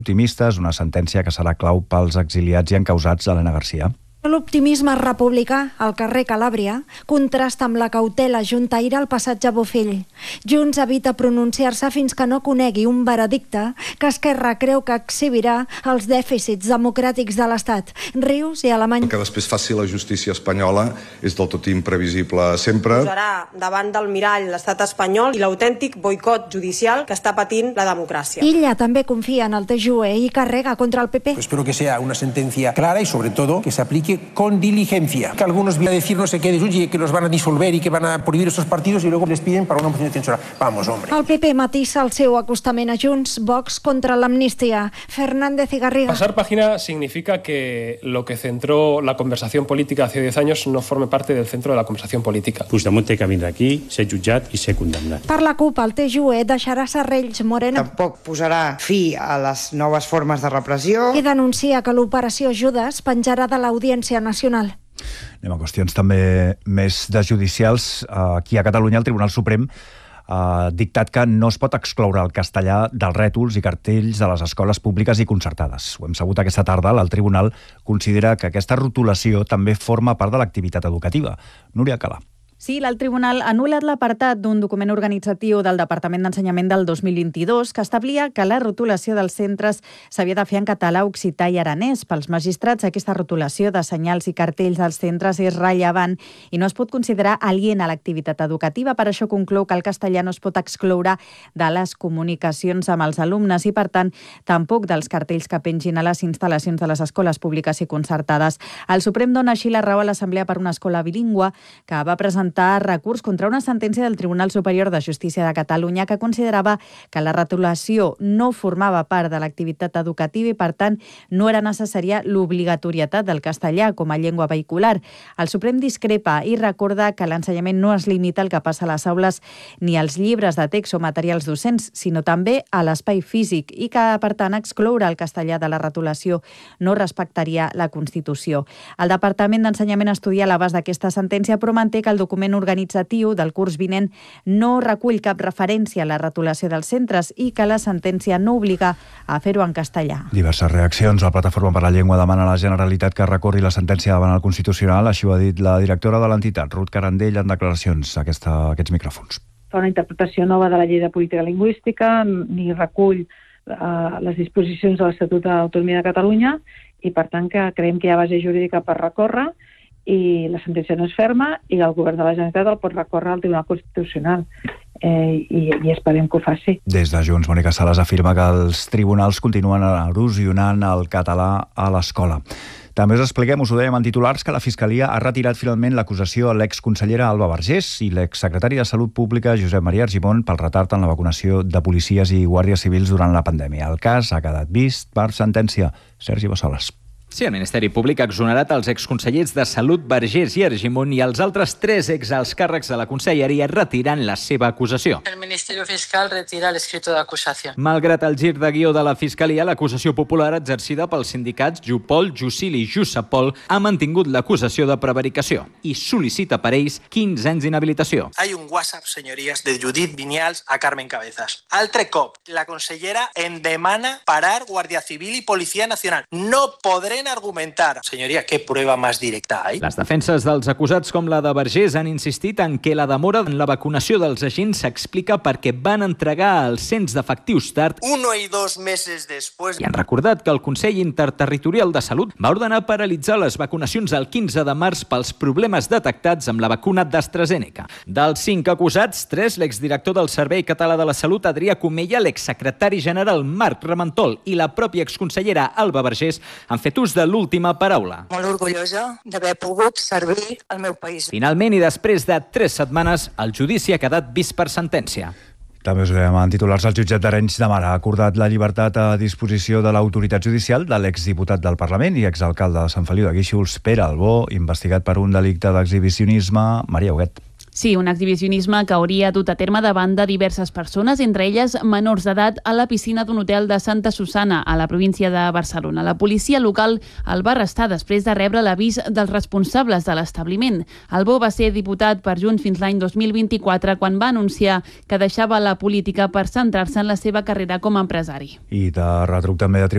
Optimistes, una sentència que serà clau pels exiliats i encausats d'Helena Garcia. L'optimisme republicà al carrer Calàbria contrasta amb la cautela juntaire al passatge Bofill. Junts evita pronunciar-se fins que no conegui un veredicte que Esquerra creu que exhibirà els dèficits democràtics de l'Estat. Rius i Alemany. El que després faci la justícia espanyola és del tot imprevisible sempre. Posarà davant del mirall l'estat espanyol i l'autèntic boicot judicial que està patint la democràcia. Illa també confia en el TJUE i carrega contra el PP. Espero que sea una sentencia clara y sobre todo que se aplique con diligencia. Que algunos vienen a decir no sé qué, oye, que los van a disolver y que van a prohibir estos partidos y luego les piden para una moción de censura. Vamos, hombre. El PP matissa el seu acostament a Junts, Vox contra l'amnistia. Fernández y Garriga. Pasar página significa que lo que centró la conversación política hace 10 años no forme parte del centro de la conversación política. Puigdemont té que vindre aquí, ser jutjat i ser condemnat. Per la CUP, el TJUE deixarà Sarrells Morena. Tampoc posarà fi a les noves formes de repressió. I denuncia que l'operació Judes penjarà de l'Audiència Nacional. Anem a qüestions també més de judicials. Aquí a Catalunya el Tribunal Suprem ha dictat que no es pot excloure el castellà dels rètols i cartells de les escoles públiques i concertades. Ho hem sabut aquesta tarda. El tribunal considera que aquesta rotulació també forma part de l'activitat educativa. Núria Calà. Sí, el tribunal ha anul·lat l'apartat d'un document organitzatiu del Departament d'Ensenyament del 2022 que establia que la rotulació dels centres s'havia de fer en català, occità i aranès. Pels magistrats, aquesta rotulació de senyals i cartells dels centres és rellevant i no es pot considerar aliena a l'activitat educativa. Per això conclou que el castellà no es pot excloure de les comunicacions amb els alumnes i, per tant, tampoc dels cartells que pengin a les instal·lacions de les escoles públiques i concertades. El Suprem dona així la raó a l'Assemblea per una Escola Bilingüe, que va presentar recurs contra una sentència del Tribunal Superior de Justícia de Catalunya que considerava que la rotulació no formava part de l'activitat educativa i, per tant, no era necessària l'obligatorietat del castellà com a llengua vehicular. El Suprem discrepa i recorda que l'ensenyament no es limita al que passa a les aules ni als llibres de text o materials docents, sinó també a l'espai físic i que, per tant, excloure el castellà de la rotulació no respectaria la Constitució. El Departament d'Ensenyament estudia l'abast d'aquesta sentència, però manté que el document organitzatiu del curs vinent no recull cap referència a la rotulació dels centres i que la sentència no obliga a fer-ho en castellà. Diverses reaccions. La Plataforma per la Llengua demana a la Generalitat que recorri la sentència davant el Constitucional. Així ho ha dit la directora de l'entitat, Ruth Carandell, en declaracions a aquests micròfons. Fa una interpretació nova de la llei de política lingüística, ni recull les disposicions de l'Estatut d'Autonomia de Catalunya i, per tant, que creiem que hi ha base jurídica per recórrer i la sentència no és ferma i el govern de la Generalitat el pot recórrer al Tribunal Constitucional i esperem que ho faci. Des de Junts, Mònica Sales afirma que els tribunals continuen erosionant el català a l'escola. També us expliquem, us ho dèiem en titulars, que la Fiscalia ha retirat finalment l'acusació a l'exconsellera Alba Vergés i l'exsecretari de Salut Pública Josep Maria Argimon pel retard en la vacunació de policies i guàrdies civils durant la pandèmia. El cas ha quedat vist per sentència. Sergi Bassoles. Sí, el Ministeri Públic ha exonerat els exconsellers de Salut Vergés i Argimon i els altres 3 exalts càrrecs de la conselleria retirant la seva acusació. El Ministeri Fiscal retira l'escrito d'acusació. Malgrat el gir de guió de la Fiscalia, l'acusació popular exercida pels sindicats Jupol, Jusil i Jusapol ha mantingut l'acusació de prevaricació i sol·licita per ells 15 anys d'inhabilitació. Hay un WhatsApp, señorías, de Judit Vinyals a Carmen Cabezas. Altre cop, la consellera em demana parar Guàrdia Civil i Policia Nacional. No podré argumentar. Señoría, ¿qué prueba más directa hay? Les defenses dels acusats com la de Vergés han insistit en que la demora en la vacunació dels agents s'explica perquè van entregar el cens d'efectius tard 1 y 2 meses después. I han recordat que el Consell Interterritorial de Salut va ordenar paralitzar les vacunacions el 15 de març pels problemes detectats amb la vacuna d'AstraZeneca. Dels 5 acusats, 3, l'exdirector del Servei Català de la Salut, Adrià Comella, l'exsecretari general Marc Ramentol i la pròpia exconsellera Alba Vergés han fet ús de l'última paraula. Molt orgullosa d'haver pogut servir al meu país. Finalment, i després de 3 setmanes, el judici ha quedat vist per sentència. També us veiem en titulars. El jutjat d'Arenys de Mar ha acordat la llibertat a disposició de l'autoritat judicial de l'exdiputat del Parlament i exalcalde de Sant Feliu de Guíxols, Pere Albó, investigat per un delicte d'exhibicionisme. Maria Huguet. Sí, un exhibicionisme que hauria dut a terme davant de diverses persones, entre elles menors d'edat, a la piscina d'un hotel de Santa Susana, a la província de Barcelona. La policia local el va arrestar després de rebre l'avís dels responsables de l'establiment. Albó va ser diputat per Junts fins l'any 2024, quan va anunciar que deixava la política per centrar-se en la seva carrera com a empresari. I de retruc també de